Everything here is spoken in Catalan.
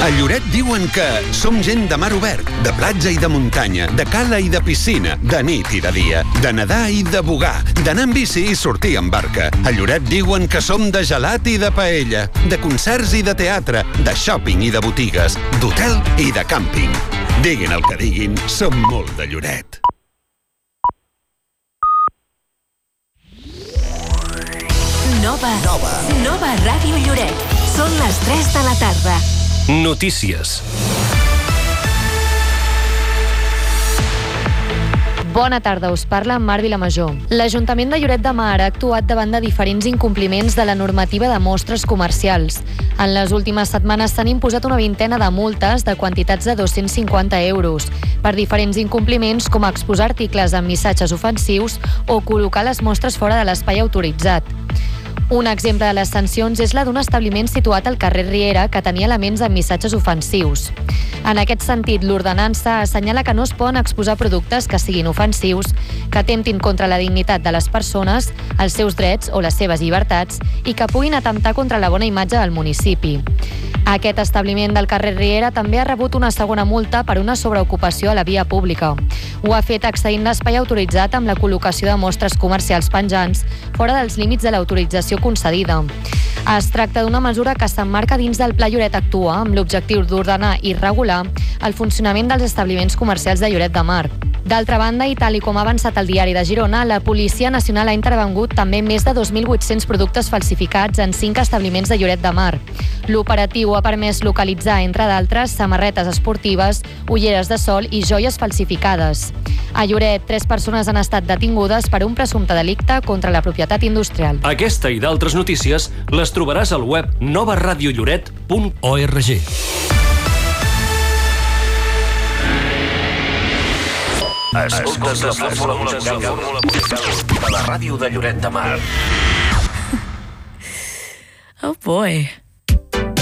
A Lloret diuen que som gent de mar obert, de platja i de muntanya, de cala i de piscina, de nit i de dia, de nedar i de bugar, d'anar amb bici i sortir amb barca. A Lloret diuen que som de gelat i de paella, de concerts i de teatre, de shopping i de botigues, d'hotel i de càmping. Diguin el que diguin, som molt de Lloret. Nova Ràdio Lloret. Són les 3 de la tarda. Notícies. Bona tarda, us parla Mar Vilamajor. L'Ajuntament de Lloret de Mar ha actuat davant de diferents incompliments de la normativa de mostres comercials. En les últimes setmanes s'han imposat una vintena de multes de quantitats de 250 euros per diferents incompliments com exposar articles amb missatges ofensius o col·locar les mostres fora de l'espai autoritzat. Un exemple de les sancions és la d'un establiment situat al carrer Riera que tenia elements amb missatges ofensius. En aquest sentit, l'ordenança assenyala que no es poden exposar productes que siguin ofensius, que atemptin contra la dignitat de les persones, els seus drets o les seves llibertats i que puguin atemptar contra la bona imatge del municipi. Aquest establiment del carrer Riera també ha rebut una segona multa per una sobreocupació a la via pública. Ho ha fet accedint l'espai autoritzat amb la col·locació de mostres comercials penjants fora dels límits de l'autorització concedida. Es tracta d'una mesura que s'emmarca dins del Pla Lloret Actua amb l'objectiu d'ordenar i regular el funcionament dels establiments comercials de Lloret de Mar. D'altra banda, i tal com ha avançat el Diari de Girona, la Policia Nacional ha intervingut també més de 2.800 productes falsificats en 5 establiments de Lloret de Mar. L'operatiu ha permès localitzar, entre d'altres, samarretes esportives, ulleres de sol i joies falsificades. A Lloret, 3 persones han estat detingudes per un presumpte delicte contra la propietat industrial. Aquesta i d'altres notícies les trobaràs al web novaradiolloret.org. Escoltes la fórmula musical de la ràdio de Lloret de Mar. Oh boy.